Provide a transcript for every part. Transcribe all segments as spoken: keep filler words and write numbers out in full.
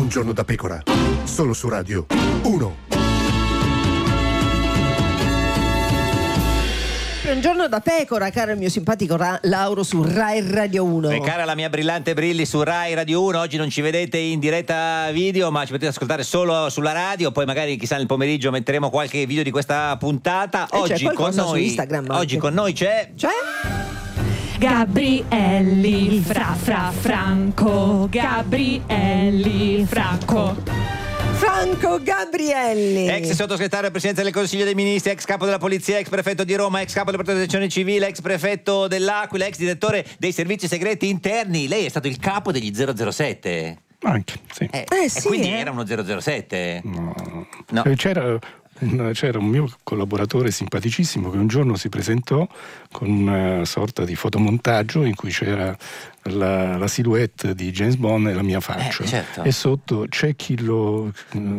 Un giorno da pecora, solo su Radio uno. Un giorno da pecora, caro il mio simpatico Ra- Lauro su Rai Radio uno. E cara la mia brillante Brilli su Rai Radio uno. Oggi non ci vedete in diretta video, ma ci potete ascoltare solo sulla radio. Poi magari chissà nel pomeriggio metteremo qualche video di questa puntata. E Oggi c'è con qualcosa su noi Instagram Oggi anche. con noi c'è C'è? Gabrielli, fra fra Franco, Gabrielli, Franco. Franco Gabrielli, ex sottosegretario al Presidenza del Consiglio dei Ministri, ex capo della Polizia, ex prefetto di Roma, ex capo della Protezione Civile, ex prefetto dell'Aquila, ex direttore dei servizi segreti interni. Lei è stato il capo degli zero zero sette? Anche, sì. Eh, Eh, e sì, quindi eh. era uno zero zero sette? No. No. Eh, C'era un, c'era un mio collaboratore simpaticissimo che un giorno si presentò con una sorta di fotomontaggio in cui c'era la, la silhouette di James Bond e la mia faccia. Eh, certo. E sotto c'è chi lo...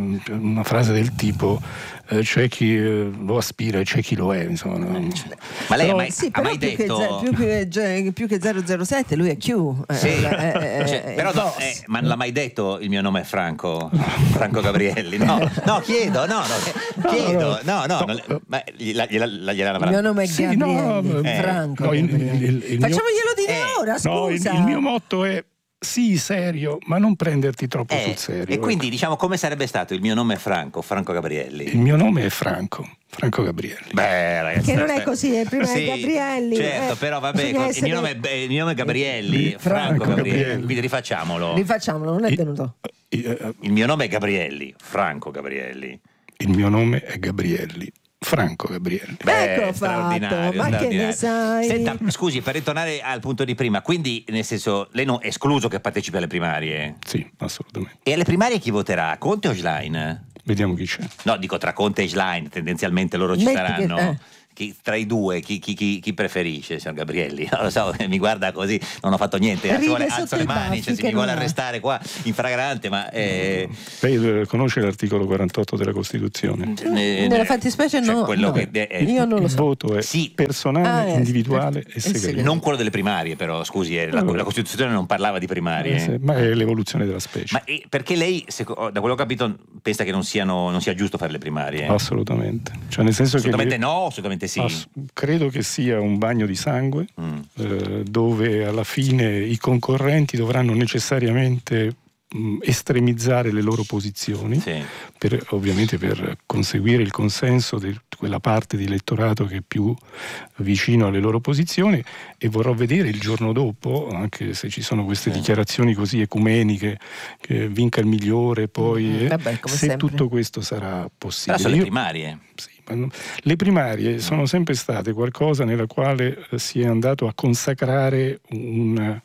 una frase del tipo eh, c'è chi eh, lo aspira e c'è chi lo è, insomma. Ma lei ha Però- mai, Sì, ha però mai più, detto... che, ze- più, che, ge- più che zero zero sette lui è Q. eh, Sì, eh, eh, cioè, eh, però il no, boss. eh, ma non l'ha mai detto il mio nome è Franco Franco Gabrielli? No, no, chiedo, no, no, chiedo, no, no, non le- ma gliela, gliela, la- gliela Il mio nome è Sì, Gabrielli, no, eh, Franco no, il- Gabrielli. il- il mio- Facciamoglielo dire Eh, ora, No, il, scusa. il mio motto è sì, serio, ma non prenderti troppo Eh, sul serio. e quindi diciamo come sarebbe stato il mio nome è Franco Franco Gabrielli? Il mio nome è Franco, Franco Gabrielli. Beh, ragazzi, Che non è stai- così, eh, prima è Sì, Gabrielli, certo, eh, però vabbè, bisogna co- il, essere- mio nome è, il mio nome è Gabrielli, Eh, Franco, Franco Gabrielli. Gabrielli. Quindi rifacciamolo. Rifacciamolo, non è venuto. Eh, eh, Il mio nome è Gabrielli, Franco Gabrielli. Il mio nome è Gabrielli, Franco Gabrielli. Beh, Ecco straordinario, fatto, ma che ne straordinario. sai? Senta, scusi, per ritornare al punto di prima, quindi nel senso, lei non è escluso che partecipi alle primarie? Sì, assolutamente. E alle primarie chi voterà? Conte o Schlein? Vediamo chi c'è. No, dico tra Conte e Schlein, tendenzialmente loro ci Metti saranno. che- eh. Chi, tra i due, chi, chi, chi, chi preferisce, signor Gabrielli? Non lo so, mi guarda così, non ho fatto niente. Ride Ci vuole, sotto alzo i le mani, baffi cioè, se che mi vuole non ha. arrestare qua in fragrante, ma. Eh, Lei eh, conosce l'articolo quarantotto della Costituzione? eh, Nella fattispecie cioè, no, quello no. che, eh, Io non lo Il so. voto è Sì. personale, Ah, eh, individuale sì, e eh, sì. segreto. non quello delle primarie, però, scusi, eh, la, la Costituzione non parlava di primarie. Eh, sì, ma è l'evoluzione della specie. Ma eh, perché lei, se- da quello che ho capito, pensa che non, siano, non sia giusto fare le primarie? Assolutamente. Cioè, nel senso Assolutamente che no, assolutamente sì. Ass- credo che sia un bagno di sangue Mm. eh, dove alla fine i concorrenti dovranno necessariamente mh, estremizzare le loro posizioni, Sì. per, ovviamente per conseguire il consenso di quella parte di elettorato che è più vicino alle loro posizioni, e vorrò vedere il giorno dopo, anche se ci sono queste Sì. dichiarazioni così ecumeniche che vinca il migliore poi, Mm, eh, vabbè, come se sempre. tutto questo sarà Però possibile. sono le Io- primarie. sì, ma non- le primarie sono sempre state qualcosa nella quale eh, si è andato a consacrare un,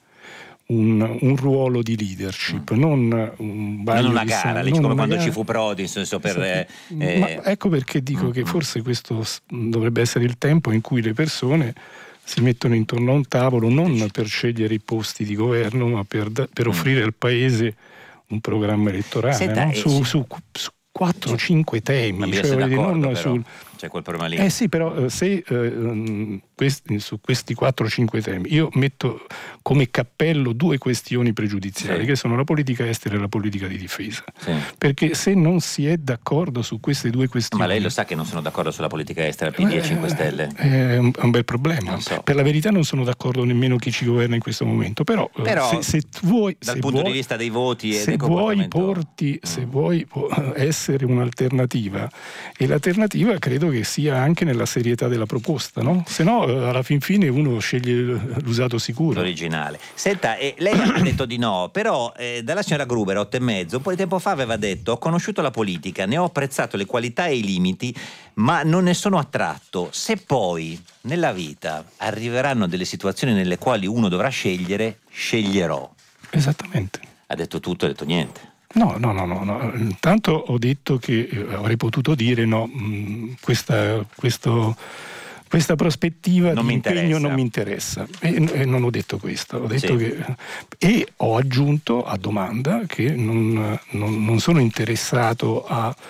un, un ruolo di leadership, non un bagno Non una di gara, sangue, lei, non come una quando gara. ci fu Prodi, nel senso per. eh, Ma eh, ecco perché dico che forse questo s- dovrebbe essere il tempo in cui le persone si mettono intorno a un tavolo non per scegliere i posti di governo, ma per, da- per offrire al paese un programma elettorale, Senta, no? eh, su, sì. su, su quattro cinque temi, ma bisogna cioè, essere voglio dire, d'accordo, non però. sul- C'è quel problema lì. eh sì, però eh, se eh, mm, questi, su questi quattro cinque temi io metto come cappello due questioni pregiudiziali, Sì. che sono la politica estera e la politica di difesa. Sì. Perché se non si è d'accordo su queste due questioni, Ma lei lo sa che non sono d'accordo sulla politica estera P D e cinque Stelle? è un, è un bel problema. Non so. Per la verità non sono d'accordo nemmeno chi ci governa in questo momento, però, eh, Però, se, se vuoi, Dal se punto vuoi- di vista dei voti e se del vuoi comportamento. porti, Mm. se vuoi po- essere un'alternativa, e l'alternativa credo che sia anche nella serietà della proposta, no? Se no eh, alla fin fine uno sceglie l'usato sicuro. L'originale. Senta, eh, lei ha detto di no, però eh, dalla signora Gruber, otto e mezzo, un po' di tempo fa aveva detto: ho conosciuto la politica, ne ho apprezzato le qualità e i limiti, ma non ne sono attratto. Se poi nella vita arriveranno delle situazioni nelle quali uno dovrà scegliere, sceglierò. Esattamente. Ha detto tutto, ha detto niente. No, no, no, no, no. Intanto ho detto che eh, avrei potuto dire no, mh, questa, questo, questa prospettiva Non di mi impegno interessa. non mi interessa. E, e non ho detto questo. Ho detto Sì. che, e ho aggiunto a domanda che non, non, non sono interessato a,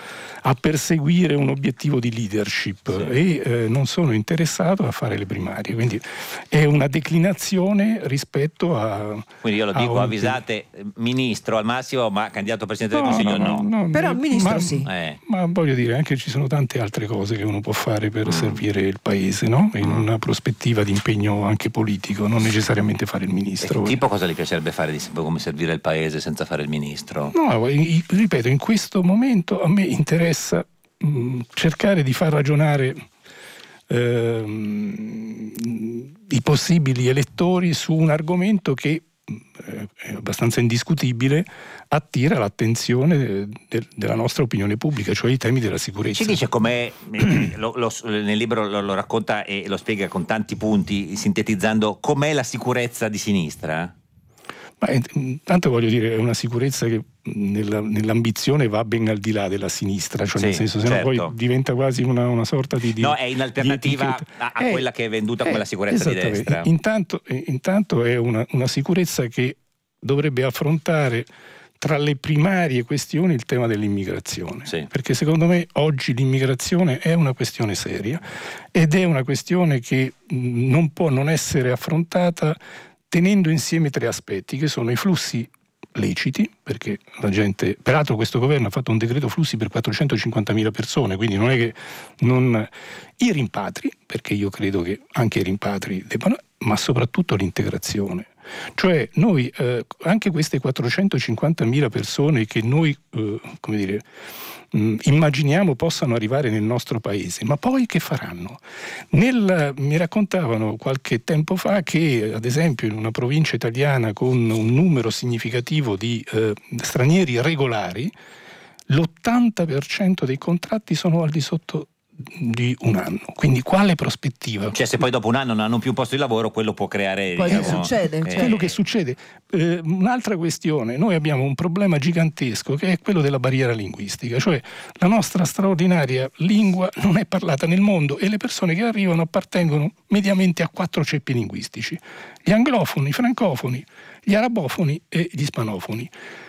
a perseguire un obiettivo di leadership, sì. e eh, non sono interessato a fare le primarie, quindi è una declinazione rispetto a... Quindi io lo dico, un... avvisate ministro al massimo, ma candidato Presidente del No, Consiglio no, no. no, no, Però ministro ma, sì. Eh. Ma voglio dire, anche ci sono tante altre cose che uno può fare per Mm. servire il paese, no? In una prospettiva di impegno anche politico, non necessariamente fare il ministro. E tipo cosa gli piacerebbe fare di come servire il paese senza fare il ministro? No, ripeto, in questo momento a me interessa mh, cercare di far ragionare ehm, i possibili elettori su un argomento che eh, è abbastanza indiscutibile, attira l'attenzione de, de, della nostra opinione pubblica, cioè i temi della sicurezza. Ci dice com'è, lo, lo, nel libro lo, lo racconta e lo spiega con tanti punti, sintetizzando, com'è la sicurezza di sinistra? Ma intanto voglio dire, è una sicurezza che nella, nell'ambizione va ben al di là della sinistra, cioè sì, nel senso, se certo. no poi diventa quasi una, una sorta di, di no, è in alternativa di a, a eh, quella che è venduta come eh, la sicurezza di destra. Intanto, intanto è una, una sicurezza che dovrebbe affrontare tra le primarie questioni il tema dell'immigrazione, sì. perché secondo me oggi l'immigrazione è una questione seria ed è una questione che non può non essere affrontata tenendo insieme tre aspetti, che sono i flussi leciti, perché la gente, peraltro questo governo ha fatto un decreto flussi per quattrocentocinquantamila persone, quindi non è che non, i rimpatri, perché io credo che anche i rimpatri debbano, ma soprattutto l'integrazione. Cioè noi eh, anche queste quattrocentocinquantamila persone che noi eh, come dire mh, immaginiamo possano arrivare nel nostro paese, ma poi che faranno? Nel, mi raccontavano qualche tempo fa che ad esempio in una provincia italiana con un numero significativo di eh, stranieri regolari l'ottanta per cento dei contratti sono al di sotto di un anno, quindi quale prospettiva? Cioè se poi dopo un anno non hanno più un posto di lavoro, quello può creare, poi diciamo, che succede? eh, Quello che succede. Eh, un'altra questione, noi abbiamo un problema gigantesco che è quello della barriera linguistica, cioè la nostra straordinaria lingua non è parlata nel mondo e le persone che arrivano appartengono mediamente a quattro ceppi linguistici: gli anglofoni, i francofoni, gli arabofoni e gli ispanofoni,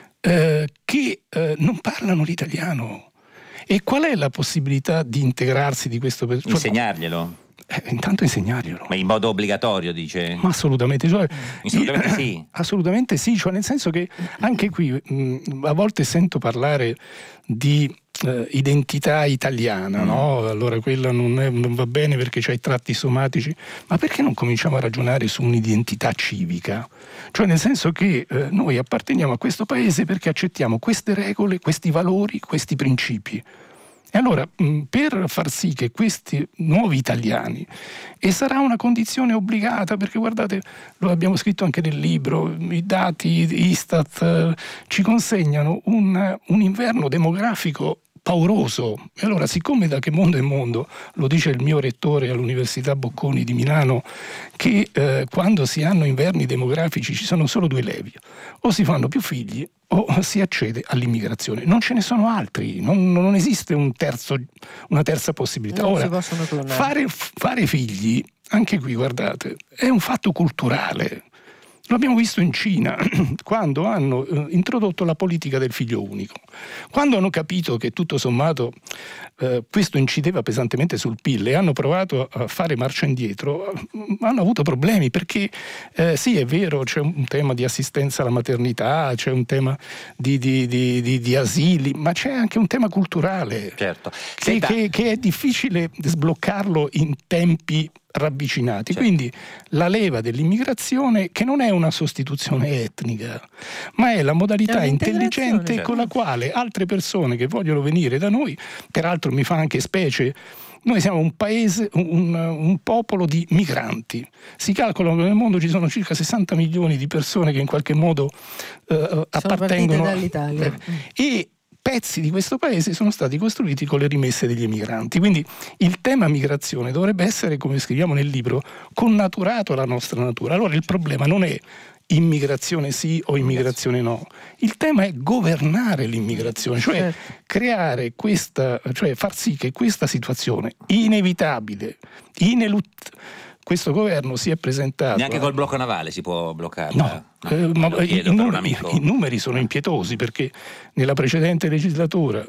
eh, che eh, non parlano l'italiano. E qual è la possibilità di integrarsi di questo? Cioè, insegnarglielo? Eh, intanto insegnarglielo. Ma in modo obbligatorio, dice? Ma assolutamente, cioè, assolutamente io, sì. Assolutamente sì, cioè nel senso che anche qui mh, a volte sento parlare di eh, identità italiana, mm. no? Allora quella non, è, non va bene perché c'ha i tratti somatici, ma perché non cominciamo a ragionare su un'identità civica? Cioè nel senso che eh, noi apparteniamo a questo paese perché accettiamo queste regole, questi valori, questi principi. E allora mh, per far sì che questi nuovi italiani, e sarà una condizione obbligata, perché guardate, lo abbiamo scritto anche nel libro, i dati Istat eh, ci consegnano un, un inverno demografico pauroso. E allora, siccome da che mondo è mondo, lo dice il mio rettore all'Università Bocconi di Milano, che eh, quando si hanno inverni demografici ci sono solo due levi: o si fanno più figli o si accede all'immigrazione. Non ce ne sono altri, non, non esiste un terzo, una terza possibilità. Non Ora, si possono clonare. Fare, fare figli, anche qui guardate, è un fatto culturale. Lo abbiamo visto in Cina, quando hanno eh, introdotto la politica del figlio unico. Quando hanno capito che tutto sommato eh, questo incideva pesantemente sul P I L e hanno provato a fare marcia indietro, eh, hanno avuto problemi perché eh, sì, è vero, c'è un tema di assistenza alla maternità, c'è un tema di, di, di, di, di asili, ma c'è anche un tema culturale, certo. che, Senta... che, che è difficile sbloccarlo in tempi ravvicinati. Certo. Quindi la leva dell'immigrazione, che non è una sostituzione etnica, ma è la modalità intelligente, certo, con la quale altre persone che vogliono venire da noi, peraltro mi fa anche specie, noi siamo un paese, un, un popolo di migranti. Si calcola che nel mondo ci sono circa sessanta milioni di persone che in qualche modo eh, appartengono dall'Italia. Eh, e pezzi di questo paese sono stati costruiti con le rimesse degli emigranti. Quindi il tema migrazione dovrebbe essere, come scriviamo nel libro, connaturato alla nostra natura. Allora il problema non è immigrazione sì o immigrazione no. Il tema è governare l'immigrazione, cioè creare questa, cioè far sì che questa situazione inevitabile, inelut- questo governo si è presentato. Neanche col blocco navale si può bloccare. No, no, eh, ma i, i, numeri, i numeri sono impietosi, perché nella precedente legislatura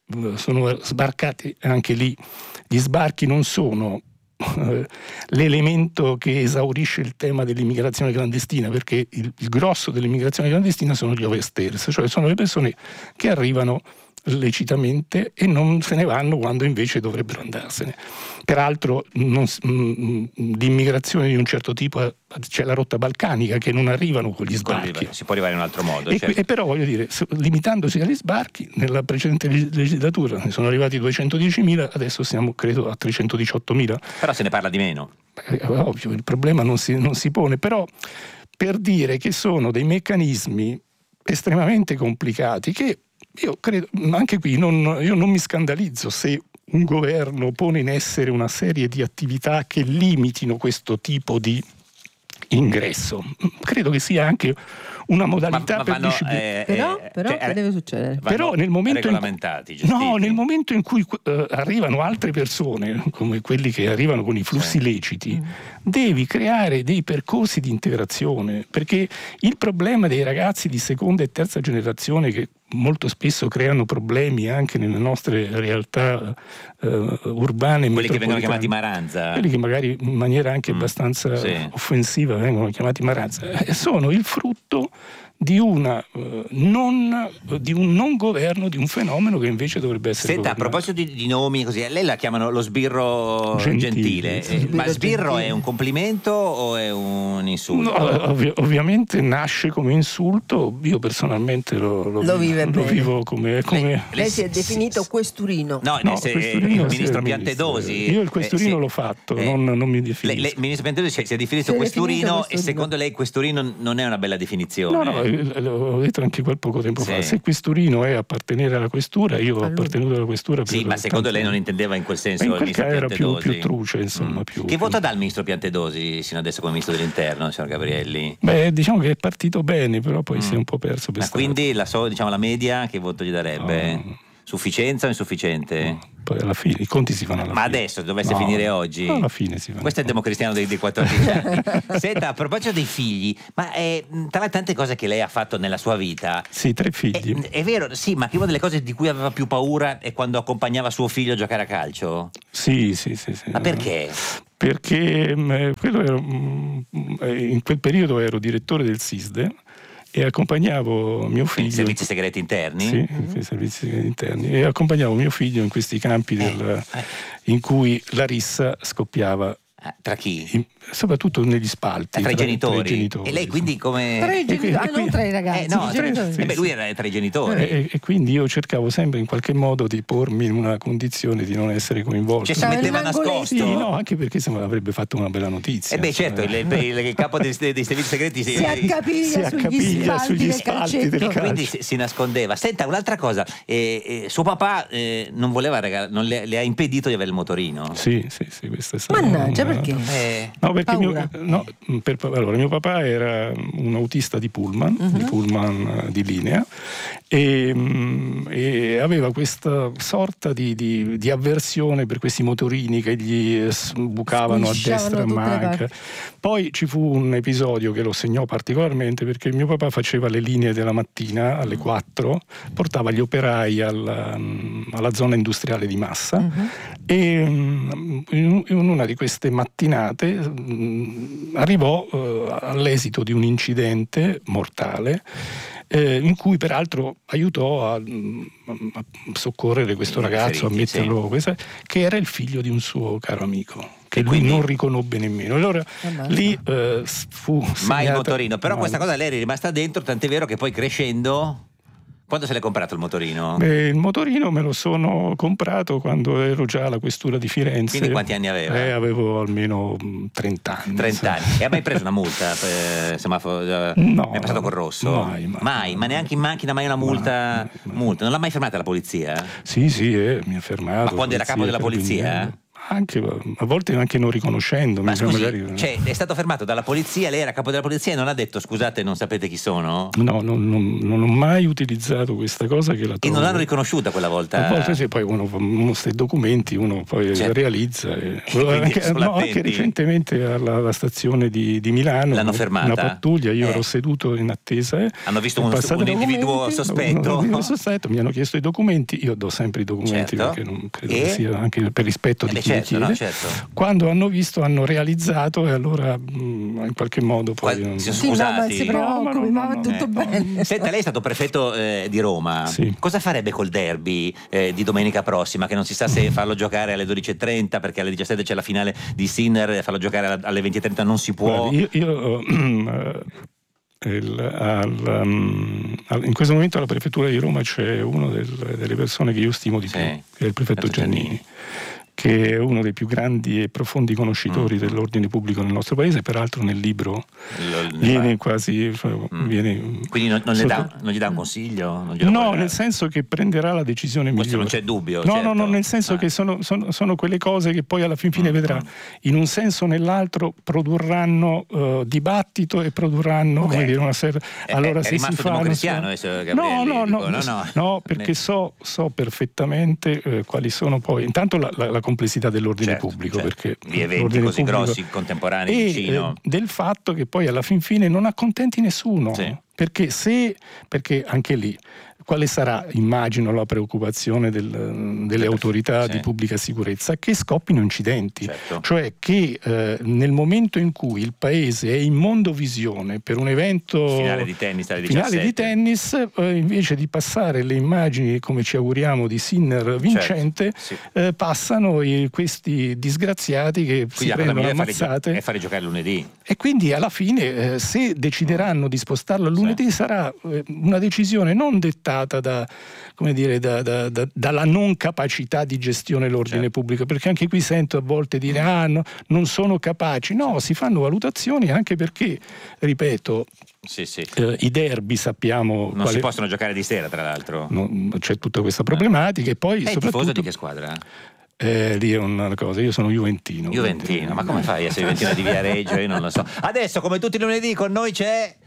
sono sbarcati anche lì. Gli sbarchi non sono l'elemento che esaurisce il tema dell'immigrazione clandestina, perché il, il grosso dell'immigrazione clandestina sono gli overstayers, cioè sono le persone che arrivano lecitamente e non se ne vanno quando invece dovrebbero andarsene. Peraltro non, mh, l'immigrazione di un certo tipo, c'è la rotta balcanica, che non arrivano con gli sbarchi. Si può arrivare in un altro modo. E, certo. e però voglio dire, limitandosi agli sbarchi, nella precedente legislatura ne sono arrivati duecentodiecimila, adesso siamo credo a trecentodiciottomila. Però se ne parla di meno. Eh, ovvio, il problema non si, non si pone, però per dire che sono dei meccanismi estremamente complicati che io credo, anche qui non, io non mi scandalizzo se un governo pone in essere una serie di attività che limitino questo tipo di ingresso. Credo che sia anche una modalità ma, ma per vanno, disciplinare. eh, Però, eh, però cioè, che deve succedere? Però nel momento, in cui, no, nel momento in cui uh, arrivano altre persone, come quelli che arrivano con i flussi sì. leciti, mm. devi creare dei percorsi di integrazione, perché il problema dei ragazzi di seconda e terza generazione, che molto spesso creano problemi anche nelle nostre realtà uh, urbane, quelli che vengono chiamati maranza, quelli che magari in maniera anche mm. abbastanza sì. offensiva vengono chiamati maranza, sono il frutto di una uh, non di un non governo di un fenomeno che invece dovrebbe essere Senta, governato. A proposito di, di nomi così, lei la chiamano lo sbirro gentile, gentile. Sì. Eh, ma sbirro gentile. È un complimento o è un insulto? No, ovvi- ovviamente nasce come insulto, io personalmente lo, lo, lo, vive lo bene. vivo come, come... Lei, lei si è definito questurino. No, no se, questurino il ministro Piantedosi. Io il questurino eh, l'ho fatto, eh, non, non mi definisco. Lei, lei, il ministro Piantedosi si è definito si questurino, definito e questurino. secondo lei questurino non è una bella definizione? No, no, l'ho detto anche quel poco tempo sì. fa. Se questurino è appartenere alla questura, io ho appartenuto alla questura per sì, ma secondo lei non intendeva in quel senso in il quel ministro caso era più, Piantedosi? più truce, insomma. Mm. Più, che voto dà il ministro Piantedosi sino adesso come ministro dell'interno, signor Gabrielli? Beh, diciamo che è partito bene, però poi mm. si è un po' perso per ma strada. quindi la, so, diciamo, la media che voto gli darebbe? Oh. Sufficienza o insufficiente? No. Poi alla fine i conti si fanno alla ma fine. adesso dovesse no, finire oggi? Alla fine si fanno. Questo è il democristiano dei, dei quattordici anni. Senta, a proposito dei figli, ma è, tra le tante cose che lei ha fatto nella sua vita, sì, tre figli. È, è vero, sì, ma che una delle cose di cui aveva più paura è quando accompagnava suo figlio a giocare a calcio? Sì, sì, sì. sì ma perché? Perché mh, quello ero, mh, in quel periodo ero direttore del SISDE e accompagnavo mio figlio. I servizi segreti interni? Sì, mm-hmm. i servizi segreti interni. E accompagnavo mio figlio in questi campi del, eh, eh. in cui la rissa scoppiava. Tra chi? In, soprattutto negli spalti. Tra, tra, i, genitori. tra i genitori. E lei quindi come... Tra i genitori, ah, non tra i ragazzi. Eh, no, i genitori. Sì, eh beh, lui era tra i genitori. E, e quindi io cercavo sempre in qualche modo di pormi in una condizione di non essere coinvolto. Cioè si metteva nascosto? Sì, no, anche perché se avrebbe fatto una bella notizia. E eh beh certo, il, il, il capo dei, dei servizi segreti si, si accapiglia, si sugli accapiglia spalti, sugli del spalti del calcio. Quindi si, si nascondeva. Senta, un'altra cosa, eh, eh, suo papà eh, non voleva regal- non le, le ha impedito di avere il motorino? Sì, sì, sì, questo è stato. Mannaggia, una... perché? Eh, no, perché mio, Paura. no, per, allora, mio papà era un autista di pullman, uh-huh. di pullman uh, di linea, e, um, e aveva questa sorta di, di, di avversione per questi motorini che gli bucavano a destra e a manca. Poi ci fu un episodio che lo segnò particolarmente, perché mio papà faceva le linee della mattina alle quattro, portava gli operai alla, um, alla zona industriale di Massa, uh-huh. e um, in, in una di queste mattinate um, arrivò uh, all'esito di un incidente mortale, eh, in cui peraltro aiutò a, a soccorrere questo ragazzo, a metterlo, sì. questa, che era il figlio di un suo caro amico, che lui non riconobbe nemmeno. Allora ah, lì eh, fu segnata, mai il motorino, però mai. Questa cosa lei è rimasta dentro, tant'è vero che poi crescendo... Quando se l'è comprato il motorino? Beh, il motorino me lo sono comprato quando ero già alla questura di Firenze. Quindi quanti anni aveva? Eh, avevo almeno trenta anni. trenta anni. E ha mai preso una multa? Per semaforo? No. È passato col rosso? Mai, mai. Mai? Ma neanche in macchina mai una multa? Mai, mai. multa. Non l'ha mai fermata la polizia? Sì, sì, eh, mi ha fermato. Ma quando era capo della polizia? anche a volte anche non riconoscendomi. Ma scusi, magari... cioè, è stato fermato dalla polizia, lei era capo della polizia e non ha detto scusate non sapete chi sono? No, non, non, non ho mai utilizzato questa cosa che la trovo... E non l'hanno riconosciuta quella volta? A volte sì, poi uno fa questi documenti, uno poi certo. realizza. E... E anche, no, anche recentemente alla, alla stazione di, di Milano l'hanno fermata? Una pattuglia, io eh. ero seduto in attesa. Eh, hanno visto un, un individuo sospetto? Un sospetto, mi hanno chiesto i documenti, io do sempre i documenti certo. perché non credo e? che sia anche per rispetto eh di beh, chi certo, li chiede. no, certo. Quando hanno visto hanno realizzato e allora mh, in qualche modo poi Qual- non... si sono Sì, no, ma scusati? si preoccupi, ma va no, tutto eh. bene. Senta, lei è stato prefetto eh, di Roma. Sì. Cosa farebbe col derby eh, di domenica prossima? Che non si sa se farlo giocare alle dodici e trenta perché alle diciassette c'è la finale di Sinner, farlo giocare alle venti e trenta non si può. Guardi, io, io uh, il, al, um, al, in questo momento alla prefettura di Roma c'è una del, delle persone che io stimo di sì. più, che è il prefetto Giannini. Giannini. Che è uno dei più grandi e profondi conoscitori mm. dell'ordine pubblico nel nostro paese, peraltro nel libro Lo, viene va. quasi mm. viene quindi non, non, sotto... le dà, non gli dà un consiglio? Non no, può nel senso che prenderà la decisione Questo migliore. non c'è dubbio. No, certo. no, no, nel senso ah. che sono, sono, sono quelle cose che poi alla fin fine mm. vedrà in un senso o nell'altro produrranno uh, dibattito e produrranno okay. come dire, una serie. Allora è, se è rimasto si fa democristiano so... adesso, no, no, dico, no, no, no, no, perché so, so perfettamente eh, quali sono poi intanto la, la, la complessità dell'ordine certo, pubblico certo. perché gli eventi così pubblico, grossi contemporanei e vicino eh, del fatto che poi alla fin fine non accontenti nessuno sì. perché se perché anche lì quale sarà, immagino, la preoccupazione del, delle sì. autorità sì. di pubblica sicurezza? Che scoppino incidenti, certo. cioè che eh, nel momento in cui il paese è in mondovisione per un evento finale di tennis, alle finale di tennis eh, invece di passare le immagini come ci auguriamo di Sinner vincente, certo. sì. eh, passano i, questi disgraziati che quindi si prendono ammazzate e fare giocare lunedì. E quindi alla fine eh, se decideranno di spostarlo a lunedì sì. sarà eh, una decisione non dettata Da, come dire, da, da, da, dalla non capacità di gestione dell'ordine certo. pubblico, perché anche qui sento a volte dire ah no, non sono capaci, no, certo. si fanno valutazioni anche perché, ripeto, sì, sì. Eh, i derby sappiamo non quale... si possono giocare di sera tra l'altro, no, c'è tutta questa problematica e poi è soprattutto... tifoso di che squadra? Eh, lì è una cosa, io sono juventino. Juventino, quindi... ma come fai a essere juventino di Viareggio? Io non lo so. Adesso come tutti i lunedì con noi c'è